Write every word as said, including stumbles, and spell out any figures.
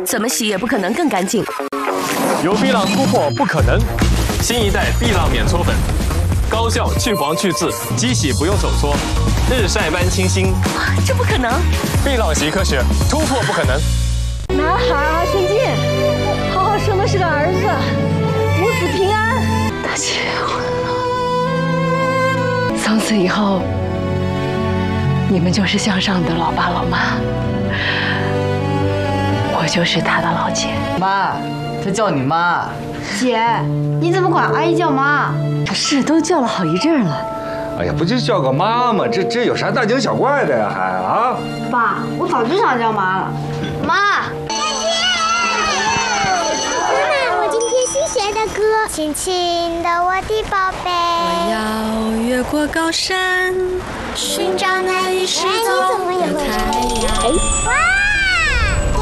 怎么洗也不可能更干净。 有碧浪突破不可能，新一代碧浪免搓粉，高效去黄去渍，机洗不用手搓，日晒般清新。 这不可能！ 碧浪洗科学，突破不可能。 男孩啊，先进，好好生的是个儿子，母子平安。 他结婚了，从此以后，你们就是向上的老爸老妈，我就是他的老姐。 妈，他叫你妈。 姐，你怎么管阿姨叫妈？ 是，都叫了好一阵了。 哎呀，不就叫个妈吗？这这有啥大惊小怪的呀？还啊？ 爸，我早就想叫妈了。妈。 我今天新学的歌，亲亲的我的宝贝。 我要越过高山，寻找那一世走的太阳。 哇！